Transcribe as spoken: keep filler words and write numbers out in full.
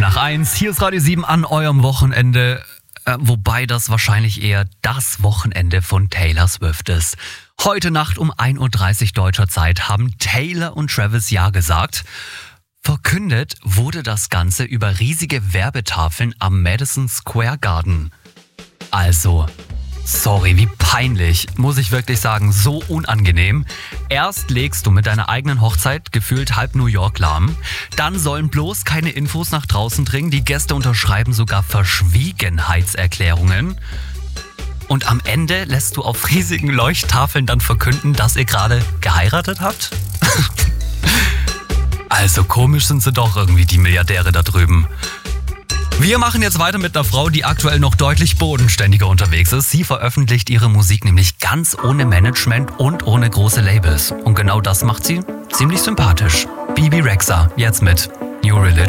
nach eins. Hier ist Radio sieben an eurem Wochenende. Äh, wobei das wahrscheinlich eher das Wochenende von Taylor Swift ist. Heute Nacht um ein Uhr dreißig deutscher Zeit haben Taylor und Travis Ja gesagt. Verkündet wurde das Ganze über riesige Werbetafeln am Madison Square Garden. Also, sorry, wie peinlich, muss ich wirklich sagen, so unangenehm. Erst legst du mit deiner eigenen Hochzeit gefühlt halb New York lahm, dann sollen bloß keine Infos nach draußen dringen, die Gäste unterschreiben sogar Verschwiegenheitserklärungen. Und am Ende lässt du auf riesigen Leuchttafeln dann verkünden, dass ihr gerade geheiratet habt? Also komisch sind sie doch irgendwie, die Milliardäre da drüben. Wir machen jetzt weiter mit einer Frau, die aktuell noch deutlich bodenständiger unterwegs ist. Sie veröffentlicht ihre Musik nämlich ganz ohne Management und ohne große Labels. Und genau das macht sie ziemlich sympathisch. Bebe Rexha, jetzt mit New Religion.